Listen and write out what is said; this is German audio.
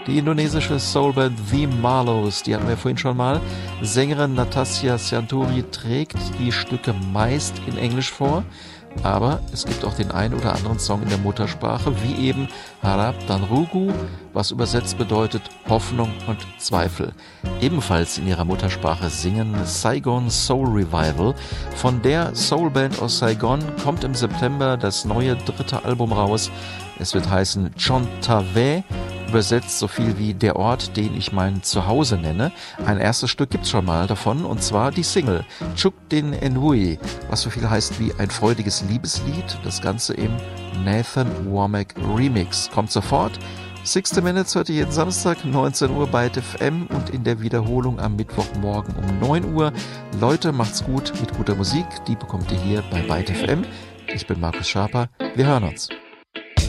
Die indonesische Soulband The Marlows, die hatten wir vorhin schon mal. Sängerin Natasja Sianturi trägt die Stücke meist in Englisch vor, aber es gibt auch den einen oder anderen Song in der Muttersprache, wie eben Harap dan Rugu, was übersetzt bedeutet Hoffnung und Zweifel. Ebenfalls in ihrer Muttersprache singen Saigon Soul Revival. Von der Soulband aus Saigon kommt im September das neue 3. Album raus. Es wird heißen Chontave, übersetzt so viel wie der Ort, den ich mein Zuhause nenne. Ein erstes Stück gibt's schon mal davon, und zwar die Single Chuk Din Enhui, was so viel heißt wie ein freudiges Liebeslied. Das Ganze im Nathan Womack Remix. Kommt sofort. 60 Minutes hört ihr jeden Samstag, 19 Uhr bei FM und in der Wiederholung am Mittwochmorgen um 9 Uhr. Leute, macht's gut mit guter Musik. Die bekommt ihr hier bei Byte FM. Ich bin Markus Schaper. Wir hören uns.